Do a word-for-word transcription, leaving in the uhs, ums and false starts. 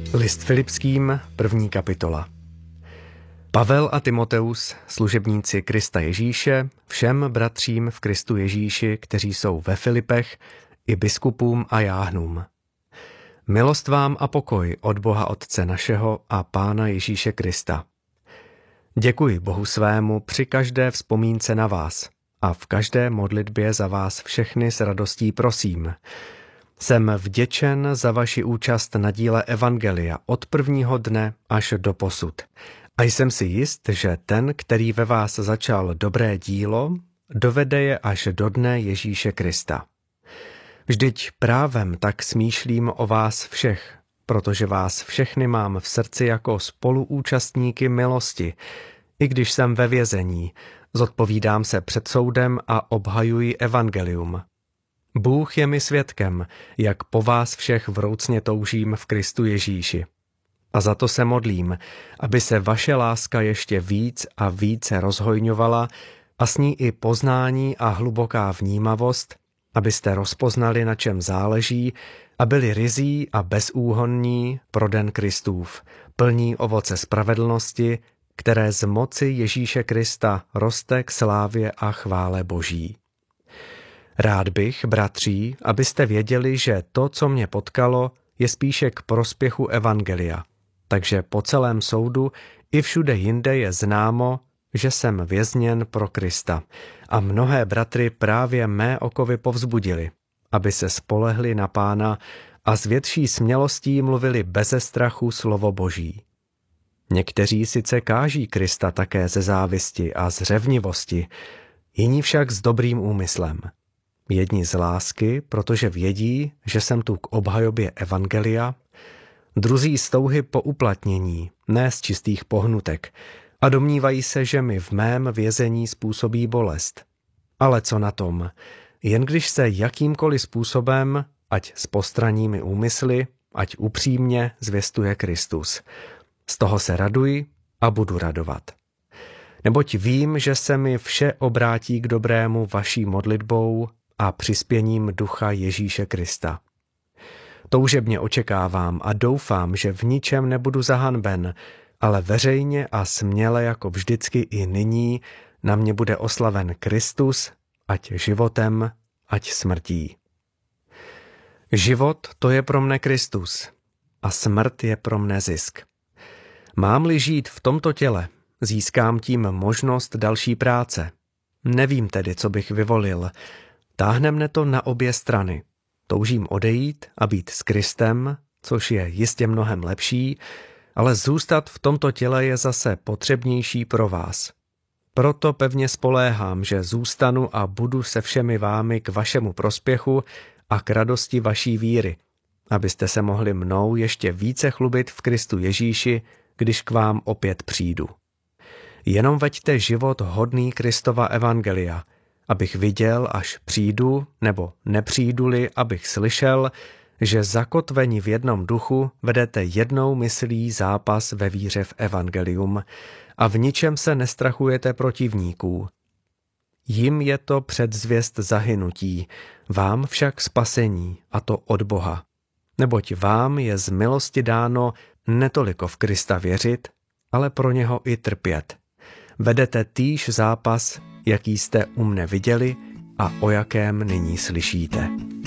List Filipským, první kapitola. Pavel a Timoteus, služebníci Krista Ježíše, všem bratřím v Kristu Ježíši, kteří jsou ve Filipech, i biskupům a jáhnům. Milost vám a pokoj od Boha Otce našeho a Pána Ježíše Krista. Děkuji Bohu svému při každé vzpomínce na vás a v každé modlitbě za vás všechny s radostí prosím. Jsem vděčen za vaši účast na díle Evangelia od prvního dne až do posud. A jsem si jist, že ten, který ve vás začal dobré dílo, dovede je až do dne Ježíše Krista. Vždyť právem tak smýšlím o vás všech, protože vás všechny mám v srdci jako spoluúčastníky milosti, i když jsem ve vězení, zodpovídám se před soudem a obhajuji evangelium. Bůh je mi svědkem, jak po vás všech vroucně toužím v Kristu Ježíši. A za to se modlím, aby se vaše láska ještě víc a více rozhojňovala a s ní i poznání a hluboká vnímavost, abyste rozpoznali, na čem záleží a byli ryzí a bezúhonní pro den Kristův, plní ovoce spravedlnosti, které z moci Ježíše Krista roste k slávě a chvále Boží. Rád bych, bratří, abyste věděli, že to, co mě potkalo, je spíše k prospěchu evangelia. Takže po celém soudu i všude jinde je známo, že jsem vězněn pro Krista. A mnohé bratry právě mé okovy povzbudili, aby se spolehli na Pána a s větší smělostí mluvili beze strachu slovo Boží. Někteří sice káží Krista také ze závisti a z řevnivosti, jiní však s dobrým úmyslem. Jedni z lásky, protože vědí, že jsem tu k obhajobě evangelia, druzí z touhy po uplatnění, ne z čistých pohnutek, a domnívají se, že mi v mém vězení způsobí bolest. Ale co na tom? Jen když se jakýmkoliv způsobem, ať s postranními úmysly, ať upřímně zvěstuje Kristus. Z toho se raduji a budu radovat. Neboť vím, že se mi vše obrátí k dobrému vaší modlitbou a přispěním ducha Ježíše Krista. Toužebně očekávám a doufám, že v ničem nebudu zahanben, ale veřejně a směle jako vždycky i nyní na mě bude oslaven Kristus, ať životem, ať smrtí. Život to je pro mne Kristus a smrt je pro mne zisk. Mám-li žít v tomto těle, získám tím možnost další práce. Nevím tedy, co bych vyvolil. Táhne mne to na obě strany. Toužím odejít a být s Kristem, což je jistě mnohem lepší, ale zůstat v tomto těle je zase potřebnější pro vás. Proto pevně spoléhám, že zůstanu a budu se všemi vámi k vašemu prospěchu a k radosti vaší víry, abyste se mohli mnou ještě více chlubit v Kristu Ježíši, když k vám opět přijdu. Jenom veďte život hodný Kristova evangelia, abych viděl, až přijdu, nebo nepřijdu-li, abych slyšel, že zakotveni v jednom duchu vedete jednou myslí zápas ve víře v evangelium a v ničem se nestrachujete protivníků. Jim je to předzvěst zahynutí, vám však spasení, a to od Boha. Neboť vám je z milosti dáno netoliko v Krista věřit, ale pro něho i trpět. Vedete týž zápas, jaký jste u mne viděli a o jakém nyní slyšíte.